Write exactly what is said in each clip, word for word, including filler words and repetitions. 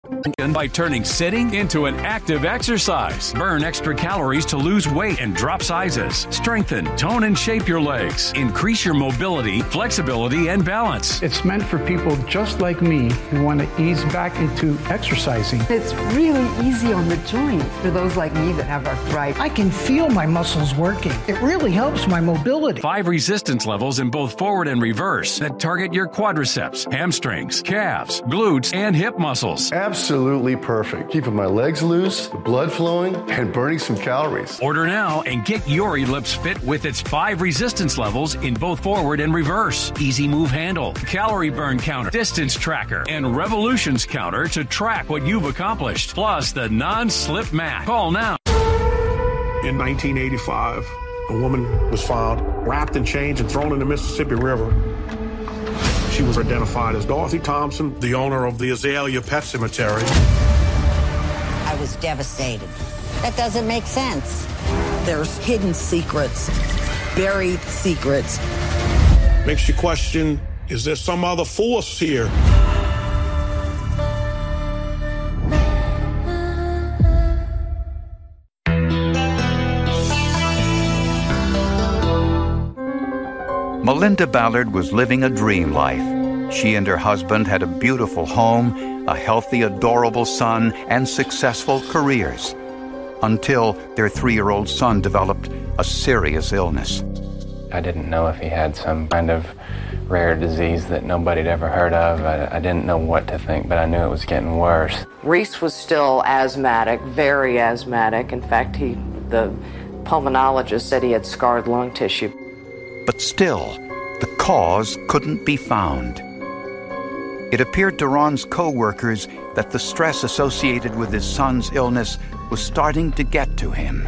By turning sitting into an active exercise. Burn extra calories to lose weight and drop sizes. Strengthen, tone, and shape your legs. Increase your mobility, flexibility, and balance. It's meant for people just like me who want to ease back into exercising. It's really easy on the joints for those like me that have arthritis. I can feel my muscles working. It really helps my mobility. Five resistance levels in both forward and reverse that target your quadriceps, hamstrings, calves, glutes, and hip muscles. Absolutely perfect. Keeping my legs loose, the blood flowing, and burning some calories. Order now and get your Ellipse Fit with its five resistance levels in both forward and reverse. Easy move handle, calorie burn counter, distance tracker, and revolutions counter to track what you've accomplished. Plus the non-slip mat. Call now. In nineteen eighty-five, a woman was found wrapped in chains and thrown in the Mississippi River. She was identified as Dorothy Thompson, the owner of the Azalea Pet Cemetery. I was devastated. That doesn't make sense. There's hidden secrets, buried secrets. Makes you question, is there some other force here? Melinda Ballard was living a dream life. She and her husband had a beautiful home, a healthy, adorable son, and successful careers. Until their three-year-old son developed a serious illness. I didn't know if he had some kind of rare disease that nobody had ever heard of. I, I didn't know what to think, but I knew it was getting worse. Reese was still asthmatic, very asthmatic. In fact, he, the pulmonologist said he had scarred lung tissue. But still, the cause couldn't be found. It appeared to Ron's co-workers that the stress associated with his son's illness was starting to get to him.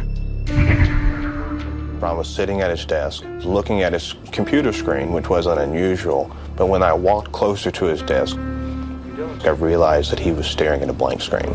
Ron was sitting at his desk, looking at his computer screen, which wasn't unusual, but when I walked closer to his desk, I realized that he was staring at a blank screen.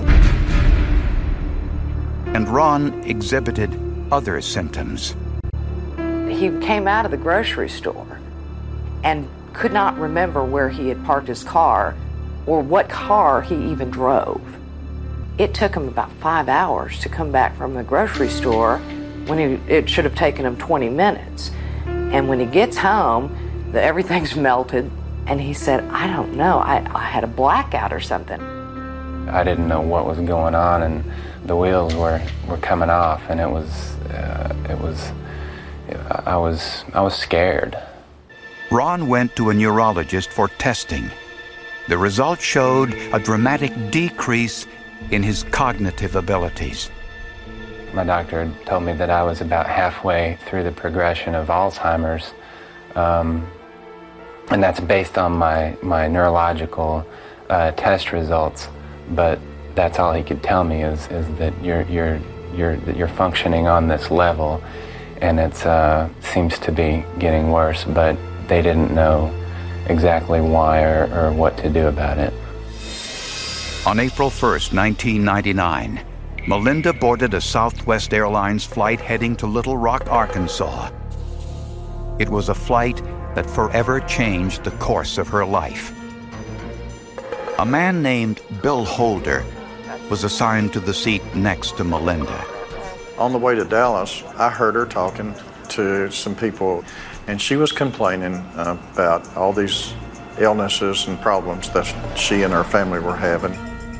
And Ron exhibited other symptoms. He came out of the grocery store and could not remember where he had parked his car or what car he even drove. It took him about five hours to come back from the grocery store when he, it should have taken him twenty minutes. And when he gets home, the, everything's melted, and he said, I don't know, I, I had a blackout or something. I didn't know what was going on, and the wheels were, were coming off, and it was, uh, it was, I was, I was scared. Ron went to a neurologist for testing. The results showed a dramatic decrease in his cognitive abilities. My doctor had told me that I was about halfway through the progression of Alzheimer's, um, and that's based on my, my neurological uh, test results. But that's all he could tell me is, is that you're, you're, you're, that you're functioning on this level, and it uh, seems to be getting worse, but they didn't know exactly why or, or what to do about it. On April first, nineteen ninety-nine, Melinda boarded a Southwest Airlines flight heading to Little Rock, Arkansas. It was a flight that forever changed the course of her life. A man named Bill Holder was assigned to the seat next to Melinda. On the way to Dallas, I heard her talking to some people, and she was complaining uh, about all these illnesses and problems that she and her family were having.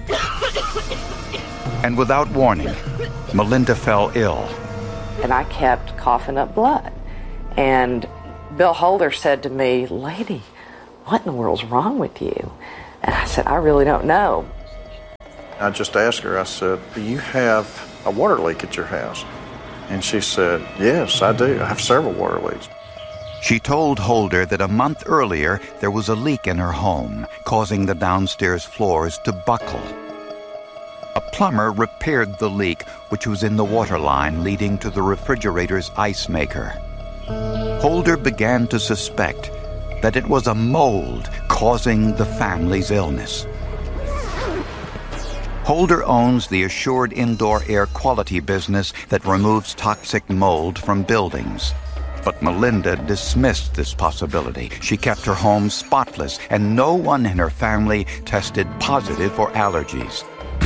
And without warning, Melinda fell ill. And I kept coughing up blood. And Bill Holder said to me, lady, what in the world's wrong with you? And I said, I really don't know. I just asked her, I said, do you have a water leak at your house? And she said, yes, I do. I have several water leaks. She told Holder that a month earlier there was a leak in her home, causing the downstairs floors to buckle. A plumber repaired the leak, which was in the water line leading to the refrigerator's ice maker. Holder began to suspect that it was a mold causing the family's illness. Holder owns the Assured Indoor Air Quality business that removes toxic mold from buildings. But Melinda dismissed this possibility. She kept her home spotless, and no one in her family tested positive for allergies.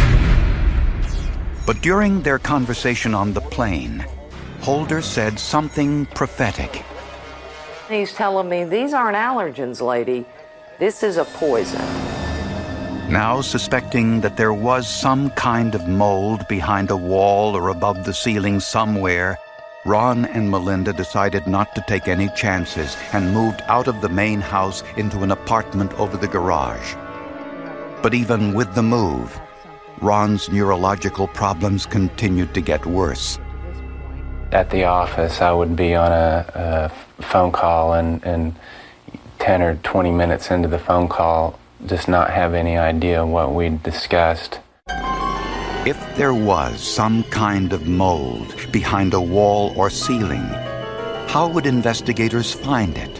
But during their conversation on the plane, Holder said something prophetic. He's telling me, these aren't allergens, lady. This is a poison. Now suspecting that there was some kind of mold behind a wall or above the ceiling somewhere, Ron and Melinda decided not to take any chances and moved out of the main house into an apartment over the garage. But even with the move, Ron's neurological problems continued to get worse. At the office, I would be on a, a phone call, and, and ten or twenty minutes into the phone call, just not have any idea what we'd discussed. If there was some kind of mold behind a wall or ceiling, how would investigators find it?